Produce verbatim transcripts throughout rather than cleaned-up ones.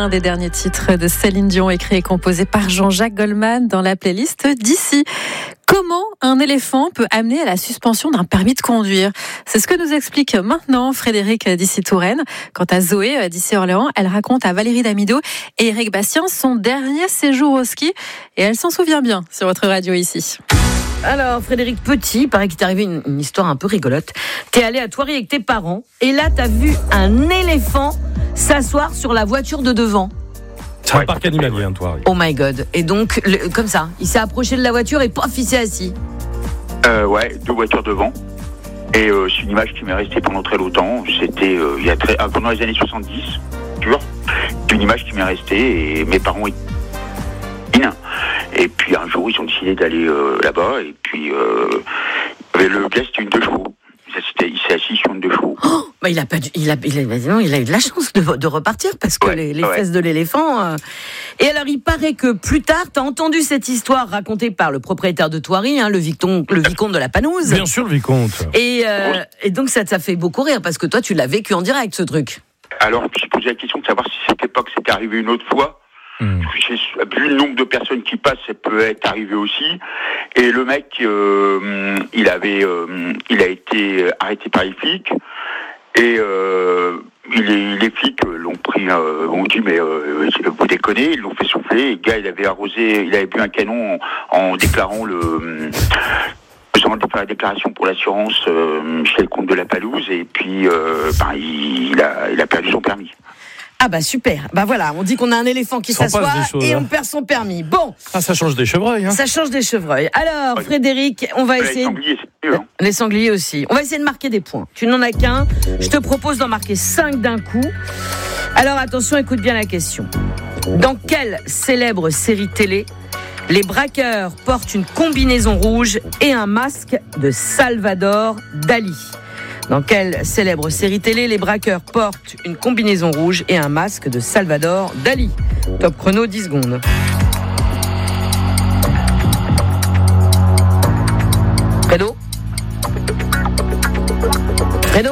un des derniers titres de Céline Dion, écrit et composé par Jean-Jacques Goldman dans la playlist d'ici. Comment un éléphant peut amener à la suspension d'un permis de conduire ? C'est ce que nous explique maintenant Frédéric d'ici Touraine. Quant à Zoé d'ici Orléans, elle raconte à Valérie Damido et Eric Bastien son dernier séjour au ski et elle s'en souvient bien sur votre radio ici. Alors, Frédéric Petit, il paraît qu'il t'est arrivé une, une histoire un peu rigolote. T'es allé à Thoiry avec tes parents et là, t'as vu un éléphant s'asseoir sur la voiture de devant. C'est un parc animalier, hein, Thoiry. Oh my God. Et donc, le, comme ça, il s'est approché de la voiture et pof, il s'est assis. Euh, ouais, deux voitures devant. Et euh, c'est une image qui m'est restée pendant très longtemps. C'était euh, il y a très, ah, pendant les années soixante-dix, tu vois. C'est une image qui m'est restée et mes parents étaient. Et puis un jour, ils ont décidé d'aller euh, là-bas. Et puis, euh, le gars, c'était une deux chevaux. C'était, il s'est assis sur une deux chevaux. Oh, bah il a pas, dû, il a, il a, non, il a eu de la chance de, de repartir parce que ouais, les, les ouais. fesses de l'éléphant. Euh... Et alors, il paraît que plus tard, t'as entendu cette histoire racontée par le propriétaire de Thoiry, hein, le vicomte, le vicomte de la Panouse. Bien sûr, le vicomte. Et, euh, et donc, ça t'a fait beaucoup rire parce que toi, tu l'as vécu en direct, ce truc. Alors, je me suis posé la question de savoir si cette époque c'était arrivé une autre fois. Mmh. Vu le nombre de personnes qui passent, ça peut être arrivé aussi. Et le mec, euh, il avait, euh, il a été arrêté par les flics. Et euh, les, les flics l'ont pris, euh, ont dit mais euh, vous déconnez, ils l'ont fait souffler. Et le gars, il avait arrosé, il avait bu un canon en, en déclarant le. Faisant la déclaration pour l'assurance euh, chez le comte de la Palouse. Et puis, euh, ben, il, il a, il a perdu son permis. Ah bah super, bah voilà, on dit qu'on a un éléphant qui s'assoit choses, et hein. on perd son permis. Bon. Ah, ça change des chevreuils. Hein. Ça change des chevreuils. Alors, ouais. Frédéric, on va essayer... Les sangliers, c'est mieux. Hein. Les sangliers aussi. On va essayer de marquer des points. Tu n'en as qu'un. Je te propose d'en marquer cinq d'un coup. Alors attention, écoute bien la question. Dans quelle célèbre série télé les braqueurs portent une combinaison rouge et un masque de Salvador Dali ? Dans quelle célèbre série télé les braqueurs portent une combinaison rouge et un masque de Salvador Dali ? Top chrono, dix secondes. Fredo ? Fredo ?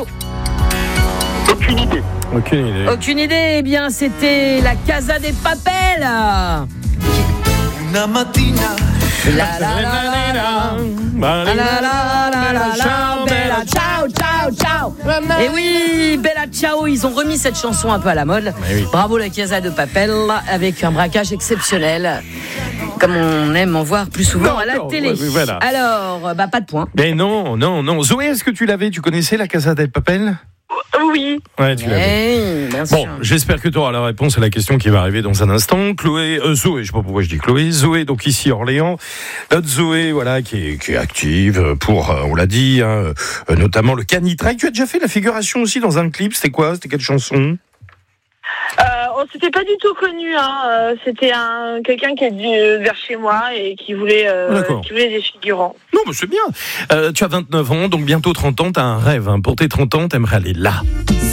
Aucune idée. Aucune idée. Aucune idée. Eh bien, c'était la Casa de Papel. Una mattina. La la la la la la la la la bella ciao ciao ciao. Et oui, bella ciao, ils ont remis cette chanson un peu à la mode. Oui. Bravo la Casa de Papel avec un braquage exceptionnel. Comme on aime en voir plus souvent non, à la non, télé. Oui, voilà. Alors, bah pas de point. Mais non, non, non. Zoé, est-ce que tu l'avais ? Tu connaissais la Casa de Papel ? Oui. Ouais, tu l'avais. Hey, bien bon, sûr. J'espère que tu auras la réponse à la question qui va arriver dans un instant. Chloé, euh, Zoé, je sais pas pourquoi je dis Chloé. Zoé, donc ici Orléans. Notre Zoé, voilà, qui est, qui est active pour, euh, on l'a dit, hein, euh, notamment le Canitrail. Tu as déjà fait la figuration aussi dans un clip. C'était quoi ? C'était quelle chanson ? Euh, on s'était pas du tout connu, hein. Euh, c'était un quelqu'un qui est du, vers chez moi et qui voulait, euh, qui voulait des figurants. Non, mais c'est bien. Euh, tu as vingt-neuf ans, donc bientôt trente ans. T'as un rêve. Hein. Pour tes trente ans, t'aimerais aller là.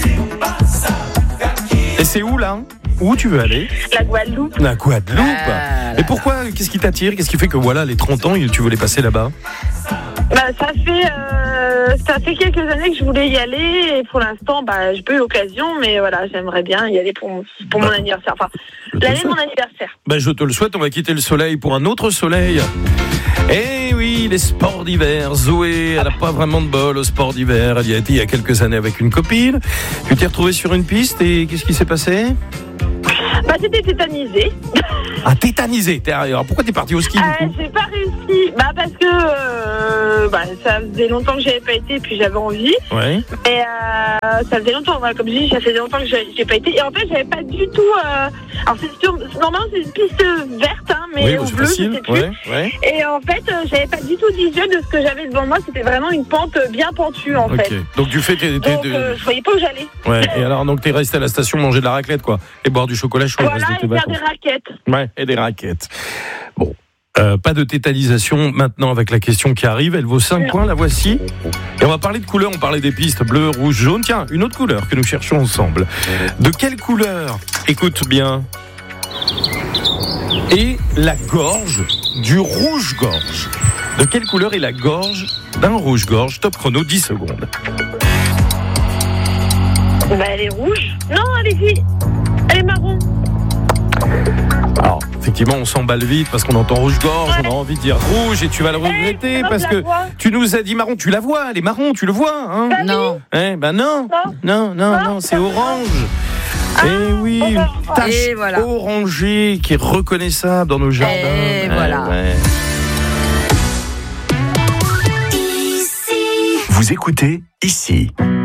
Et c'est où là ? Où tu veux aller ? La Guadeloupe. La Guadeloupe. Ah, et pourquoi ? Qu'est-ce qui t'attire ? Qu'est-ce qui fait que voilà, les trente ans, tu veux les passer là-bas ? Bah, ça fait euh, ça fait quelques années que je voulais y aller et pour l'instant, bah, j'ai pas eu l'occasion, mais voilà, j'aimerais bien y aller pour, pour mon anniversaire. Enfin, l'année de mon anniversaire. Bah, je te le souhaite. On va quitter le soleil pour un autre soleil. Eh oui, les sports d'hiver. Zoé, elle n'a pas vraiment de bol au sport d'hiver. Elle y a été il y a quelques années avec une copine. Tu t'es retrouvée sur une piste et qu'est-ce qui s'est passé ? Bah, c'était tétanisé. Ah, tétanisé. Alors, pourquoi t'es partie au ski euh, J'ai pas réussi. Bah, parce que euh, bah, ça faisait longtemps que j'avais pas été et puis j'avais envie. Ouais. Et euh, ça faisait longtemps, voilà, comme je dis, ça faisait longtemps que j'ai pas été. Et en fait, j'avais pas du tout. Euh, alors, c'est sur, normalement, c'est une piste verte, hein, mais oui, au c'est bleu, facile. c'était plus. Ouais, ouais. Et en fait, euh, j'avais pas du tout d'idée de ce que j'avais devant moi. C'était vraiment une pente bien pentue, en okay. fait. Donc, du fait, t'es, t'es, Donc, euh, je voyais pas où j'allais. Ouais. Et alors, donc, t'es resté à la station manger de la raclette, quoi, et boire du chocolat chaud. Voilà, et faire des raquettes. Ouais, et des raquettes. Bon. Euh, pas de tétanisation maintenant avec la question qui arrive. Elle vaut cinq points, la voici. Et on va parler de couleurs. On parlait des pistes bleu, rouge, jaune. Tiens, une autre couleur que nous cherchons ensemble. De quelle couleur ? Écoute bien. Et la gorge du rouge-gorge. De quelle couleur est la gorge d'un rouge-gorge ? Top chrono, dix secondes. Bah, elle est rouge. Non, elle est, elle est marron. effectivement, on s'emballe vite parce qu'on entend rouge-gorge, ouais. on a envie de dire rouge et tu vas le regretter hey, parce que vois. tu nous as dit marron. Tu la vois, elle est marron, tu le vois, hein? bah Non. Eh ben non, non, non, non, non, non c'est orange. Ah, et oui, une tache voilà. orangée qui est reconnaissable dans nos jardins. Et eh, voilà. Ouais. Vous écoutez ici.